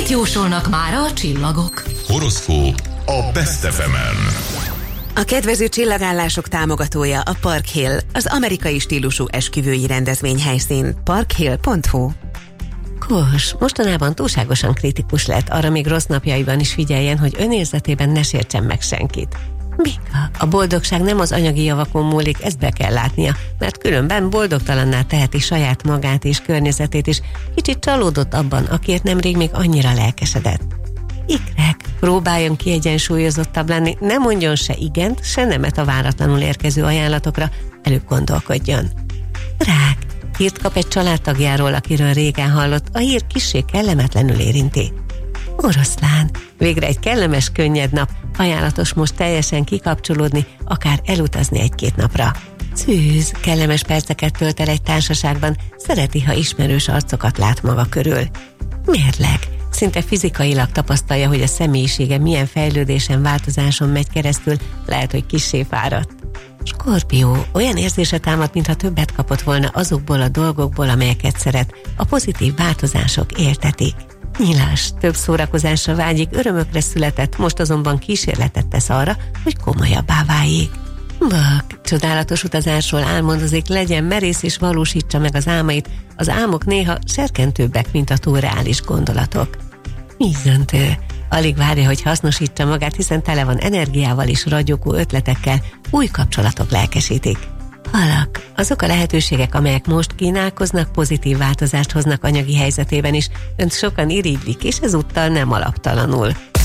Mit jósolnak mára a csillagok? Horoszkóp a Best FM-en. A kedvező csillagállások támogatója a Park Hill, az amerikai stílusú esküvői rendezvényhelyszín. parkhill.hu. Kós, mostanában túlságosan kritikus lett, arra még rossz napjaiban is figyeljen, hogy önérzetében ne sértsen meg senkit. Mika, a boldogság nem az anyagi javakon múlik, ezt be kell látnia, mert különben boldogtalanná teheti saját magát és környezetét is. Kicsit csalódott abban, akiért nemrég még annyira lelkesedett. Ikrek, próbáljon kiegyensúlyozottabb lenni, ne mondjon se igent, se nemet a váratlanul érkező ajánlatokra, előbb gondolkodjon. Rák, hírt kap egy családtagjáról, akiről régen hallott, a hír kissé kellemetlenül érinti. Oroszlán, végre egy kellemes, könnyed nap, ajánlatos most teljesen kikapcsolódni, akár elutazni egy-két napra. Szűz, kellemes perceket tölt el egy társaságban, szereti, ha ismerős arcokat lát maga körül. Mérleg, szinte fizikailag tapasztalja, hogy a személyisége milyen fejlődésen, változáson megy keresztül, lehet, hogy kissé fáradt. Skorpió, olyan érzése támad, mintha többet kapott volna azokból a dolgokból, amelyeket szeret, a pozitív változások éltetik. Nyilas, több szórakozásra vágyik, örömökre született, most azonban kísérletet tesz arra, hogy komolyabbá váljék. Vak, csodálatos utazásról álmodozik, legyen merész és valósítsa meg az álmait, az álmok néha serkentőbbek, mint a túl reális gondolatok. Vízöntő, alig várja, hogy hasznosítsa magát, hiszen tele van energiával és ragyogó ötletekkel, új kapcsolatok lelkesítik. Halak, azok a lehetőségek, amelyek most kínálkoznak, pozitív változást hoznak anyagi helyzetében is, önt sokan irigylik, és ezúttal nem alaptalanul.